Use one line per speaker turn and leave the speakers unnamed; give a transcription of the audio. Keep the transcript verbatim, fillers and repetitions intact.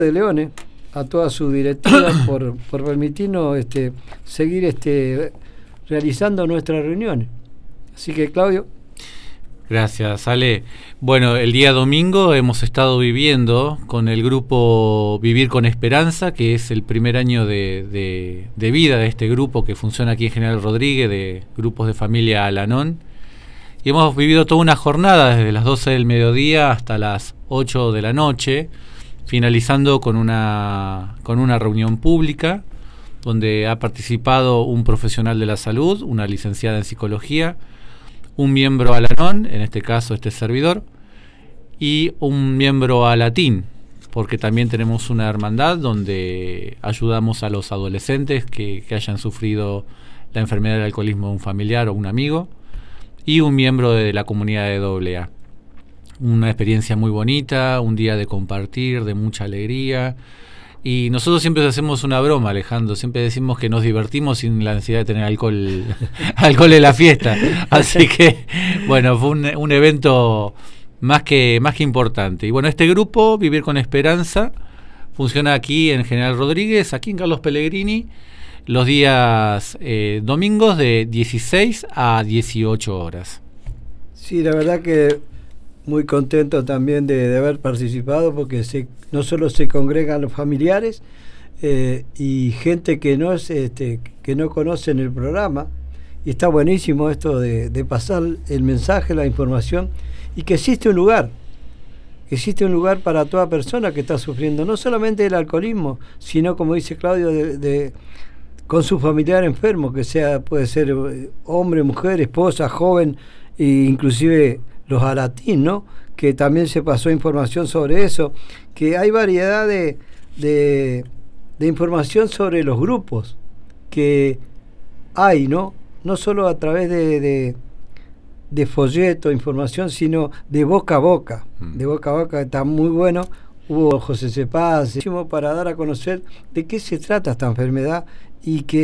de Leones, a toda su directiva por, por permitirnos este, seguir este, realizando nuestras reuniones. Así que, Claudio.
Gracias, Ale. Bueno, el día domingo hemos estado viviendo con el grupo Vivir con Esperanza, que es el primer año de, de, de vida de este grupo que funciona aquí en General Rodríguez, de grupos de familia Alanón. Y hemos vivido toda una jornada desde las doce del mediodía hasta las ocho de la noche, finalizando con una, con una reunión pública donde ha participado un profesional de la salud, una licenciada en psicología, un miembro Alanón, en este caso este servidor, y un miembro Alatín, porque también tenemos una hermandad donde ayudamos a los adolescentes que, que hayan sufrido la enfermedad del alcoholismo de un familiar o un amigo, y un miembro de la comunidad de doble A. Una experiencia muy bonita, un día de compartir, de mucha alegría. Y nosotros siempre hacemos una broma, Alejandro, siempre decimos que nos divertimos sin la necesidad de tener alcohol alcohol en la fiesta. Así que, bueno, fue un, un evento más que, más que importante. Y bueno, este grupo, Vivir con Esperanza, funciona aquí en General Rodríguez, aquí en Carlos Pellegrini, los días eh, domingos de dieciséis a dieciocho horas.
Sí, la verdad que muy contento también de, de haber participado, porque se, no solo se congregan los familiares eh, y gente que no es este, que no conocen el programa, y está buenísimo esto de, de pasar el mensaje, la información, y que existe un lugar, que existe un lugar para toda persona que está sufriendo no solamente el alcoholismo, sino, como dice Claudio, de, de con su familiar enfermo, que sea, puede ser hombre, mujer, esposa, joven, e inclusive los alatín, ¿no? Que también se pasó información sobre eso, que hay variedad de, de, de información sobre los grupos que hay, ¿no? No solo a través de, de, de folleto, información, sino de boca a boca, mm. de boca a boca, está muy bueno. Hubo José Cepaz para dar a conocer de qué se trata esta enfermedad y que